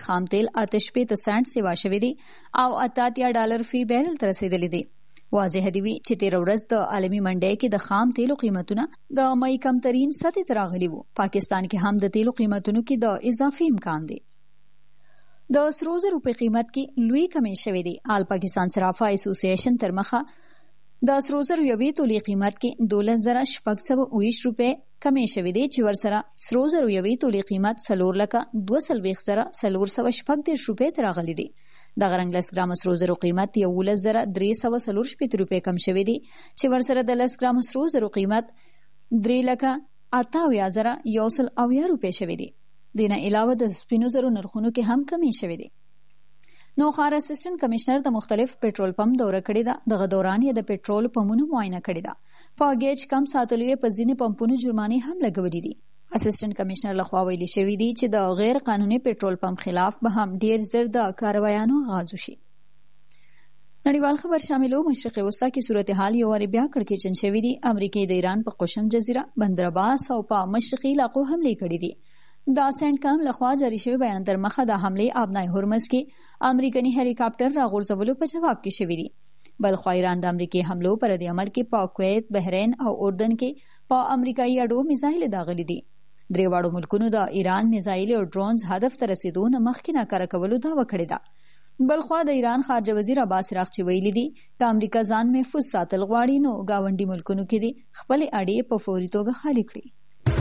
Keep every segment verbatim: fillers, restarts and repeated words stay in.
خام تیل اته شپېته سنټ سیوا شوی دی او اته اتیا ډالر فی بیرل ته رسیدلی دی. واضح دی چې تیر ورځ د عالمي منډۍ کې د خام تیلو قیمتونه د مئی کمترین سطح ته راغلي وو. پاکستان کې هم د تیلو قیمتونو کې د اضافي امکان دی. د سرو زرو په قیمت کې لوی کمی شوی دی. آل پاکستان صرافه اسوسییشن تر مخه د سرو زرو یوې تولې قیمت کې دولس زره شپږ سوه اوویشت روپۍ کمی شوی دی چې ورسره سرو زرو یوې تولې قیمت څلور لکه دوه څلوېښت زره څلور سوه شپږ دېرش روپۍ ته راغلی دی. دغه رنګ لس ګرامه سرو زرو قیمت یولس زره درې سوه څلور شپېته روپۍ کم شوی دی چې ورسره د لس ګرامه سرو زرو قیمت درې لکه اته اویا زره یو سل اویا روپۍ شوی دی. دینه علاوه د سپینو زرو نرخونو کې هم کمی شوی دی. نوخار اسسټنټ کمشنر د مختلف پټرول پمپ دوره کړې ده. دغه دوران یې د پټرول پمپونو معاینه کړې ده. په ګیج کم ساتلو یې په ځینې پمپونو جرمانې هم لګولې دي. اسسټنټ کمشنر لخوا ویلي شوی دی چې د غیر قانوني پټرول پمپ خلاف به هم ډیر زر د کاروایانو آغاز وشي. نړیوال خبر شاملو مشرق وسطا کې صورتحال یو وارې بیا کړکېچن شوی دی. امریکا د ایران په قشم جزیره، بندر عباس او په مشرقي علاقو حملې کړې دي. د سینټ کام لخوا جاری شوی بیان تر مخه د حملې آبنای هرمز کې امریکایي هلی کاپټر راغورځولو په جواب کې شوی دی. بلخوا ایران د امریکای حملو پر د عمل کې په کویت، بحرین او اردن کې په امریکایي اډو میزایل داغلي دي. درې واړو ملکونو د ایران میزایل او ډرونز هدف ته رسیدو نه مخکې ناکاره کولو دعوه کړې ده. بلخوا د ایران خارجه وزیر عباس راغچی ویلي دي د امریکا ځان محفوظ ساتل غواړي نو گاونډي ملکونو کې دي خپل اډې په فوري توګه خالي کړي.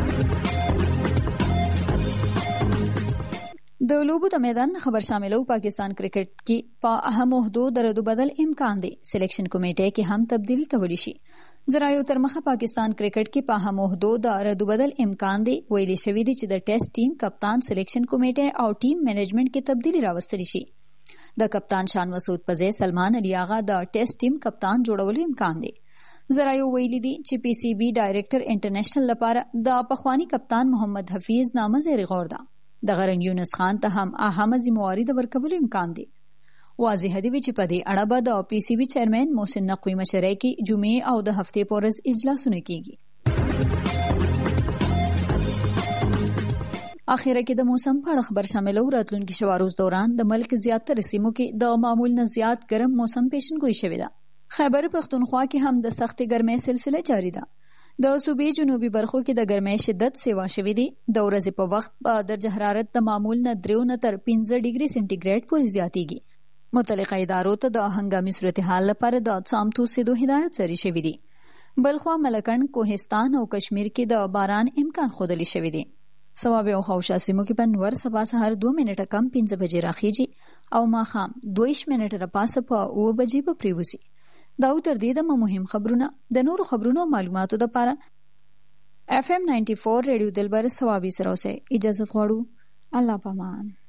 د لوبو د میدان خبر شاملو پاکستان کرکټ کې په اهم عہدو د ردو بدل امکان دی. سلیکشن کمیټې کې هم تبدیلی کولی شي. زرایو تر مخه پاکستان کرکټ کې په اهم عہدو د ردو بدل امکان دی. ویلي شوی دی چې د ټیسټ ټیم کپتان، سلیکشن کمیټې او ټیم مینجمنټ کې تبدیلی راوستل شي. د کپتان شان مسعود په ځای سلمان علي آغا د ټیسټ ټیم کپتان جوړولو امکان دی. زرایو ویلي دي چې پی سی بی ډایریکټر انټرنیشنل لپاره د پخوانی کپتان محمد حفیظ نامه زیر غور ده. د غرن یونس خان ته هم اهمه ذمہواری د ورکولو امکان دی. واضح دی چې په دې اړه به د پی سی بی چیرمن محسن نقوی مشرۍ کې جمعې او د هفتې په ورځ اجلاسونه کیږي. اخیره کې د موسم په اړه خبر شاملو. راتلونکي شپه روز دوران د ملک زیاتره سیمو کې د معمول نه زیات ګرم موسم پیشنګوئی شوې ده. خیبر پختونخوا کې هم د سختې ګرمۍ سلسله جاری ده. د صوبې جنوبي برخو کې د ګرمۍ شدت سیوا شوی دی. د ورځې په وخت په درجه حرارت د معمول نه درېو نه تر پنځه ډیګري سنټیګریډ پورې زیاتیږي. متعلقه ادارو ته د هنګامي صورتحال لپاره د چامتو اوسېدو هدایت جاری شوی دی. بلخوا، ملکند، کوهستان او کشمیر کې د باران امکان ښودلی شوی دی. صوابع او خواوشا سیمو کې به نور سبا سهار دوه منټه کم پنځه بجې راخیږي او ماښام دوه منټه راپاسه په اوه بجې به پریوځي. دا تر دې دمه مهم خبرونه. د نورو خبرونو او معلوماتو لپاره اف ام نائنٹی فور ریډیو دلبر ثوابي سره اوسئ. اجازه غواړو. الله پامان.